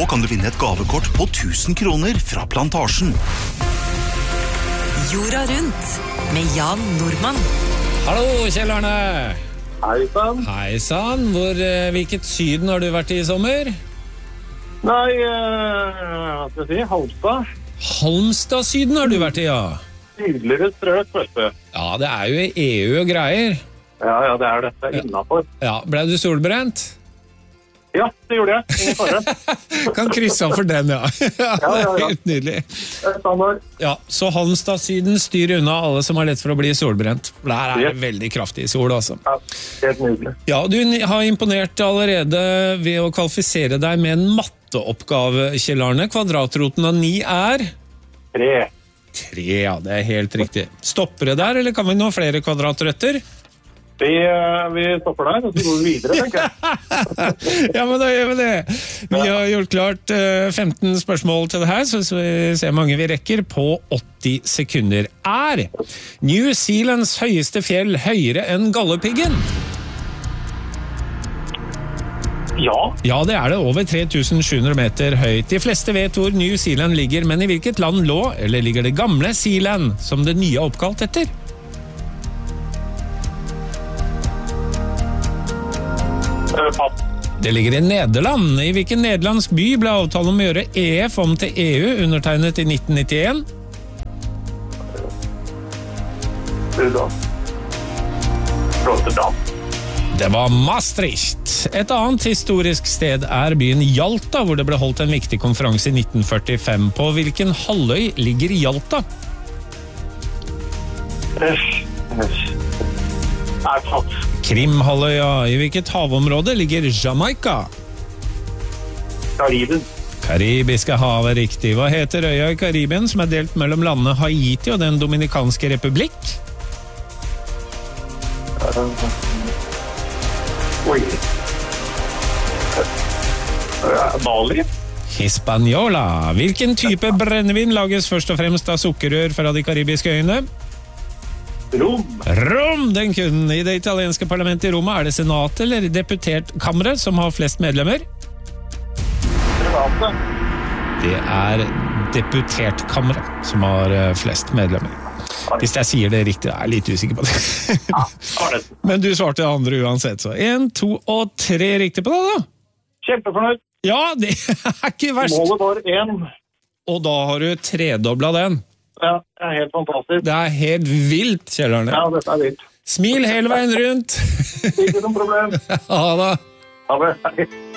Nå kan du vinne et gavekort på 1000 kroner fra Plantasjen. Jorda rundt med Jan Nordmann. Hallo, Kjell Arne. Hei sann. Hei sann. Hvilket syden har du vært i sommer? Nei, hva skal jeg si? Halmstad. Halmstad-syden har du vært i, ja. Tydeligere strøk, vet du. Ja, det er jo i EU og greier. Ja, det er dette innenfor. Ja, ble du solbrent? Ja, det gjorde jeg. Ingen fare. Kan krysse av for den, ja. Ja. Helt nydelig. Standard. Ja, så Halmstad-syden styrer unna alle som har lett for å bli solbrent. Der er det veldig kraftig sol, altså. Ja, helt nydelig. Ja, du har imponert allerede ved å kvalifisere deg med en matteoppgave, Kjell Arne. Kvadratroten av 9 er? 3. 3, ja, det er helt riktig. Stopper det der, eller kan vi nå flere kvadratrøtter? Vi stopper der, og så går vi videre, tenker jeg. Ja, men da gjør vi det. Vi har gjort klart 15 spørsmål til det her, så vi ser mange vi rekker på 80 sekunder. Er New Zealands høyeste fjell høyere enn Galdhøpiggen? Ja. Ja, det er det. Over 3700 meter høyt. De fleste vet hvor New Zealand ligger, men i hvilket land lå, eller ligger det gamle Zealand, som det nye er oppkalt etter? Pass. Det ligger i Nederland. I hvilken nederlandsk by ble avtalen om å gjøre EF om til EU undertegnet i 1991? Rotterdam. Det var Maastricht. Et annet historisk sted er byen Jalta, hvor det ble holdt en viktig konferanse i 1945. På hvilken halvøy ligger Jalta? Pass. Krimhalvøya. I hvilket havområde ligger Jamaica? Karibien. Karibiske havet, riktig. Hva heter øya i Karibien som er delt mellom landene Haiti og den Dominikanske republikk? Bali. Hispaniola. Hvilken type brennevin lages først og fremst av sukkerrør fra de karibiske øyene? Rom, den kunden. I det italienske parlamentet i Roma er det senatet eller deputertkammeret som har flest medlemmer? Senate. Det er deputertkammeret som har flest medlemmer. Hvis jeg sier det riktig, jeg er litt usikker på det. Men du svarte det andre uansett, så 1, 2 og 3 riktig på det da. Kjempefornøyd. Ja, det er ikke verst. Målet var 1. Og da har du tredoblet den. Ja, det er helt fantastisk. Det er helt vilt, Kjell Arne. Ja, dette er vilt. Smil hele veien rundt. Ikke noe problem. Ha det. Ha det.